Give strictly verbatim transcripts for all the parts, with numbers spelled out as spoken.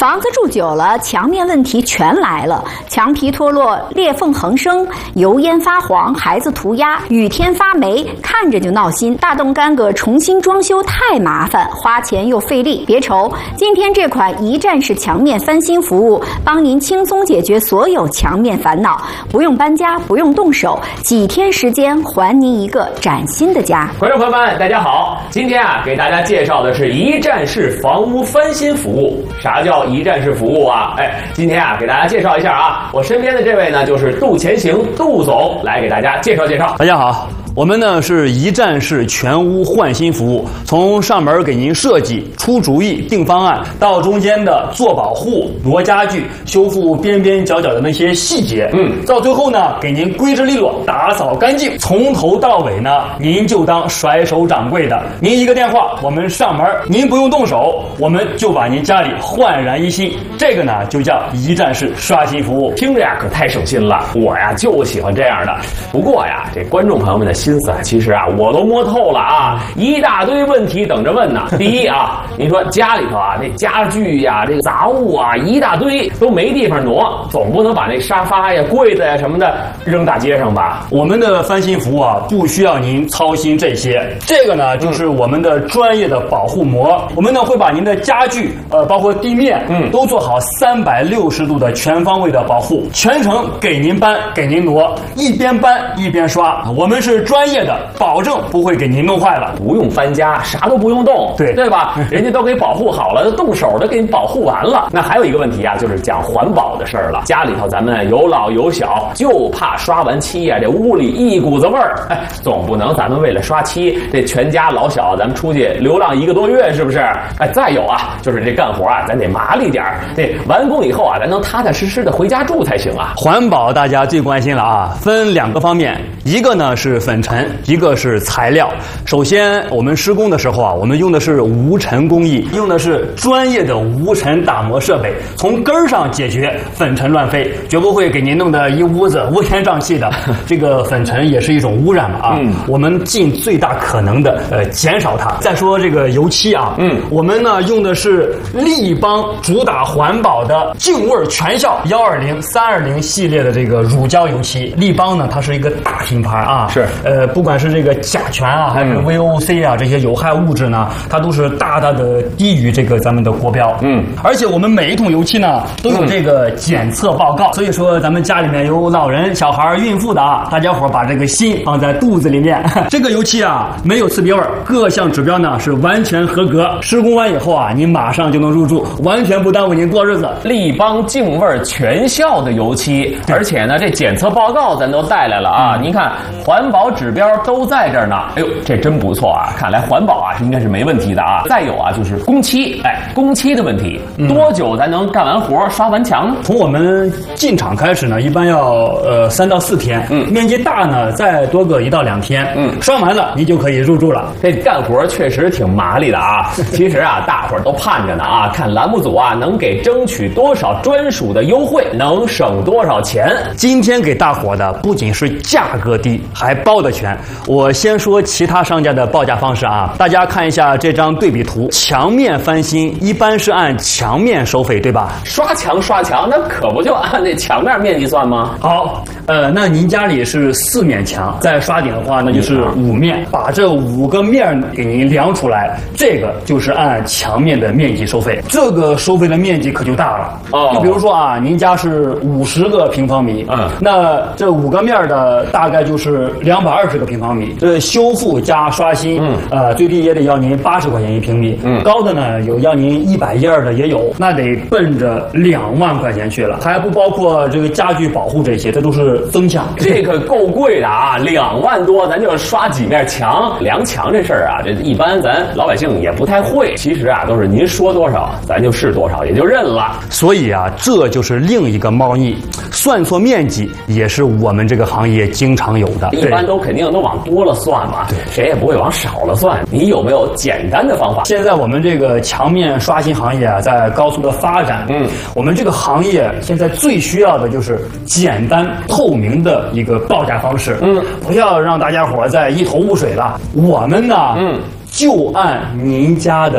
房子住久了，墙面问题全来了，墙皮脱落，裂缝横生，油烟发黄，孩子涂鸦，雨天发霉，看着就闹心。大动干戈重新装修太麻烦，花钱又费力。别愁，今天这款一站式墙面翻新服务，帮您轻松解决所有墙面烦恼，不用搬家，不用动手，几天时间还您一个崭新的家。 观众朋友们，大家好，今天啊，给大家介绍的是一站式房屋翻新服务。啥叫一站式服务啊？哎，今天啊，给大家介绍一下啊，我身边的这位呢，就是杜前行杜总，来给大家介绍介绍。 大家好。我们呢是一站式全屋换新服务，从上门给您设计、出主意、定方案，到中间的做保护、挪家具、修复边边角角的那些细节，嗯，到最后呢给您规制利落、打扫干净，从头到尾呢您就当甩手掌柜的，您一个电话，我们上门，您不用动手，我们就把您家里焕然一新。这个呢就叫一站式刷新服务， 听着呀可太省心了，我呀就喜欢这样的。不过呀，这观众朋友们的心思啊，其实啊，我都摸透了啊，一大堆问题等着问呢。第一啊，您说家里头啊，这家具呀、这个杂物啊，一大堆都没地方挪，总不能把那沙发呀、柜子呀什么的扔大街上吧？ 我们的翻新服务啊，不需要您操心这些。这个呢，就是我们的专业的保护膜。我们呢会把您的家具，呃，包括地面，嗯，都做好三百六十度的全方位的保护，全程给您搬，给您挪，一边搬一边刷。我们是专业的。保证不会给您弄坏了， 不用搬家，啥都不用动， 对对吧？人家都给保护好了，动手的给你保护完了。那还有一个问题啊，就是讲环保的事儿了。家里头咱们有老有小，就怕刷完漆呀、啊，这屋里一股子味儿。哎，总不能咱们为了刷漆，这全家老小咱们出去流浪一个多月，是不是？哎，再有啊，就是这干活啊，咱得麻利点儿。这完工以后啊，咱能踏踏实实的回家住才行啊。 环保大家最关心了啊，分两个方面，一个呢是粉尘。一个是材料。首先我们施工的时候啊，我们用的是无尘工艺，用的是专业的无尘打磨设备，从根儿上解决粉尘乱飞，绝不会给您弄得一屋子乌烟瘴气的。这个粉尘也是一种污染嘛啊，嗯、我们尽最大可能的呃减少它。再说这个油漆啊，嗯，我们呢用的是立邦主打环保的净味全效幺二零、三二零系列的这个乳胶油漆。立邦呢，它是一个大品牌啊，是呃不管是这个甲醛啊，还是 V O C 啊，这些有害物质呢，它都是大大的低于这个咱们的国标。嗯，而且我们每一桶油漆呢都有这个检测报告，所以说咱们家里面有老人、小孩、孕妇的啊，大家伙把这个心放在肚子里面。这个油漆啊没有刺鼻味，各项指标呢是完全合格。施工完以后啊，您马上就能入住，完全不耽误您过日子。 立邦净味全效的油漆，而且呢这检测报告咱都带来了啊，您看环保指标都在这儿呢。哎呦，这真不错啊！看来环保啊是应该是没问题的啊。再有啊，就是工期，哎，工期的问题，多久才能干完活、刷完墙呢？ 从我们进场开始呢，一般要呃三到四天，嗯，面积大呢再多个一到两天，嗯，刷完了你就可以入住了。 这干活确实挺麻利的啊。其实啊，大伙儿都盼着呢啊，看栏目组啊能给争取多少专属的优惠，能省多少钱。 今天给大伙的不仅是价格低，还包的全。我先说其他商家的报价方式啊，大家看一下这张对比图。墙面翻新一般是按墙面收费，对吧？ 刷墙刷墙，那可不就按那墙面面积算吗？ 好，呃，那您家里是四面墙，再刷顶的话，那就是五面，把这五个面给您量出来，这个就是按墙面的面积收费。这个收费的面积可就大了。哦，就比如说啊，您家是五十个平方米，嗯，那这五个面的大概就是两百二十个平方米。这修复加刷新，嗯，呃，最低也得要您八十块钱一平米，嗯，高的呢有要您一百一二的也有，那得奔着两万块钱去了，还不包括这个家具保护这些，这都是增项。 这个够贵的啊，两万多，咱就刷几面墙，量墙这事儿啊，这一般咱老百姓也不太会。其实啊，都是您说多少，咱就是多少，也就认了。 所以啊，这就是另一个猫腻，算错面积也是我们这个行业经常有的。 一般都肯定都往多了算嘛，对，谁也不会往少了算。你有没有简单的方法？ 现在我们这个墙面刷新行业啊，在高速的发展。嗯，我们这个行业现在最需要的就是简单透明的一个报价方式。嗯，不要让大家伙在一头雾水了。我们呢，嗯，就按您家的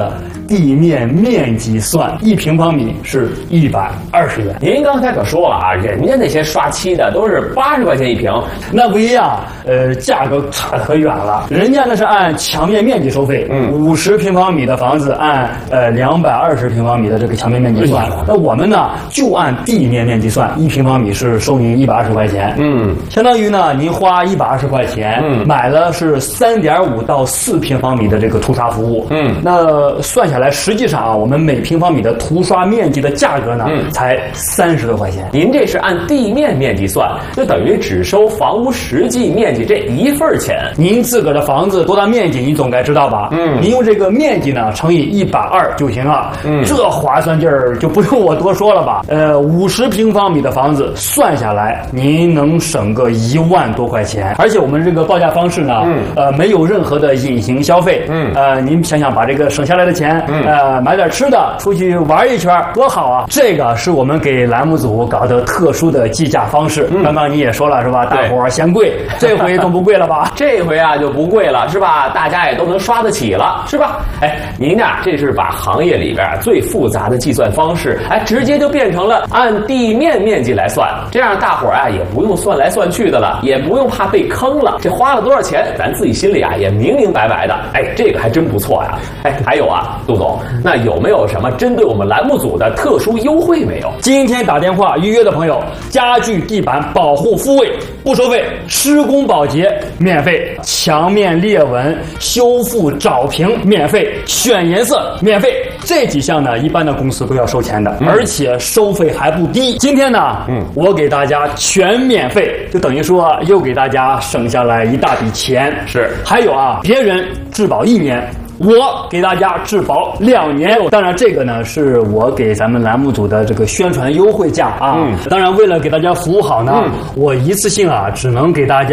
地面面积算，一平方米是一百二十元。 您刚才可说了啊，人家那些刷漆的都是八十块钱一平， 那不一样，呃，价格差得可远了。人家那是按墙面面积收费， 嗯， 五十平方米的房子按呃两百二十平方米的这个墙面面积算。那我们呢就按地面面积算，一平方米是收您一百二十块钱， 嗯， 相当于呢您花一百二十块钱，嗯，买了是三点五到四平方米的这个涂刷服务， 嗯， 那算下来，实际上啊，我们每平方米的涂刷面积的价格呢，嗯，才三十多块钱。 您这是按地面面积算，就等于只收房屋实际面积这一份钱。 您自个儿的房子多大面积，你总该知道吧？嗯，您用这个面积呢乘以一百二就行了。嗯，这划算劲儿就不用我多说了吧？呃，五十平方米的房子算下来，您能省个一万多块钱。而且我们这个报价方式呢，嗯，呃，没有任何的隐形消费。嗯，呃，您想想把这个省下来的钱，嗯，呃，买点吃的，出去玩一圈，多好啊！这个是我们给栏目组搞的特殊的计价方式。嗯，刚刚你也说了是吧？大伙儿嫌贵，这回总不贵了吧？ 这回啊就不贵了是吧？大家也都能刷得起了是吧？哎，您呀，这是把行业里边最复杂的计算方式，哎，直接就变成了按地面面积来算，这样大伙儿啊也不用算来算去的了，也不用怕被坑了。这花了多少钱，咱自己心里啊也明明白白的。哎，这个还真不错呀。哎，还有啊，杜总，那有没有什么针对我们栏目组的特殊优惠没有？ 今天打电话预约的朋友，家具地板保护复位不收费，施工保洁免费，墙面裂纹修复找平免费，选颜色免费。这几项呢，一般的公司都要收钱的，嗯，而且收费还不低。今天呢，嗯，我给大家全免费，就等于说又给大家省下来一大笔钱。 是， 还有啊，别人质保一年，我给大家质保两年。当然这个呢是我给咱们栏目组的这个宣传优惠价啊。嗯，当然为了给大家服务好呢，嗯，我一次性啊只能给大家